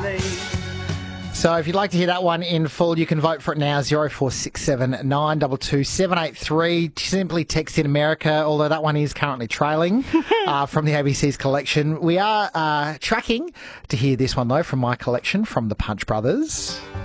So if you'd like to hear that one in full, you can vote for it now, 0467 922 783. Simply text in America, although that one is currently trailing from the ABC's collection. We are tracking to hear this one, though, from my collection from the Punch Brothers.